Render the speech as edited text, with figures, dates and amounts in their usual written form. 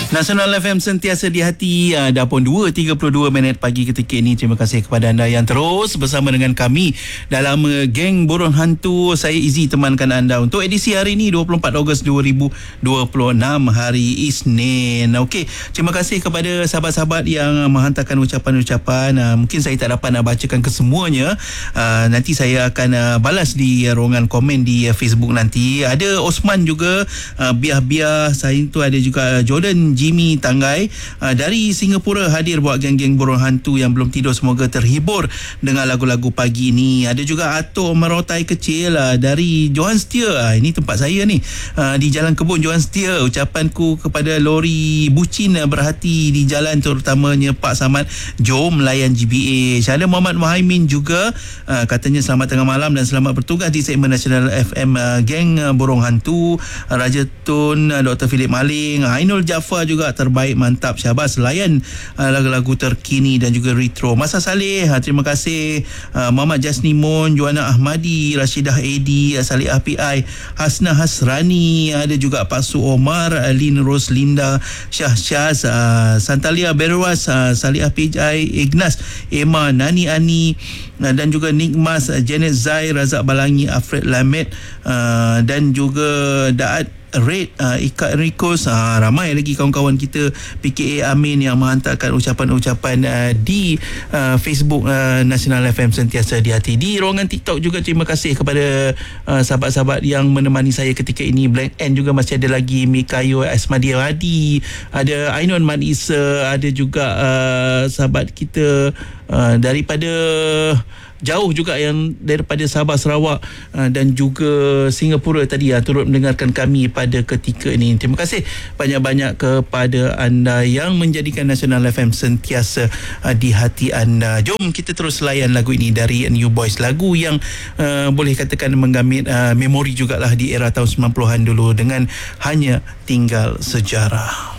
Nasional FM sentiasa di hati. Dah pun 2.32 minit pagi ketika ini. Terima kasih kepada anda yang terus bersama dengan kami dalam Geng Burung Hantu. Saya Izzy temankan anda untuk edisi hari ini 24 Ogos 2026 hari Isnin. Okey, terima kasih kepada sahabat-sahabat yang menghantarkan ucapan-ucapan. Mungkin saya tak dapat nak bacakan kesemuanya. Nanti saya akan balas di ruangan komen di Facebook nanti. Ada Osman juga, Biah-Biah. Saya tu ada juga Jordan Jimmy Tanggai dari Singapura hadir buat geng-geng Burung Hantu yang belum tidur. Semoga terhibur dengan lagu-lagu pagi ini. Ada juga Atok Merotai Kecil dari Johan Setia. Ini tempat saya ni, di Jalan Kebun Johan Setia. Ucapanku kepada lori bucin berhati di jalan, terutamanya Pak Samad, jom layan GBH. Ada Muhammad Muhaimin juga, katanya selamat tengah malam dan selamat bertugas di segmen Nasional FM Geng Burung Hantu. Raja Tun, Dr. Philip Maling, Ainul Jaafar juga terbaik, mantap, syabas, layan lagu-lagu terkini dan juga retro. Masa Saleh, terima kasih. Muhammad Jasnimun, Juana Ahmadi, Rashidah Edi, Salihah PI, Hasna Hasrani, ada juga Pak Su Omar, Lin Roslinda, Syah Syaz, Santalia Berwas, Salihah PI, Ignas, Emma, Nani Ani, dan juga Nikmas, Janet Zai, Razak Balangi, Alfred Lamed, dan juga Daat Red, Ika Enricos, ramai lagi kawan-kawan kita PKA Amin yang menghantarkan ucapan-ucapan di Facebook Nasional FM sentiasa di hati. Di ruangan TikTok juga terima kasih kepada sahabat-sahabat yang menemani saya ketika ini. Black N juga masih ada lagi, Mikayo Asmadi Radi, ada Ainun Manisa, ada juga sahabat kita daripada jauh juga yang daripada Sabah, Sarawak dan juga Singapura tadi turut mendengarkan kami pada ketika ini. Terima kasih banyak-banyak kepada anda yang menjadikan Nasional FM sentiasa di hati anda. Jom kita terus layan lagu ini dari New Boys, lagu yang boleh katakan menggamit memori jugalah di era tahun 90-an dulu dengan Hanya Tinggal Sejarah.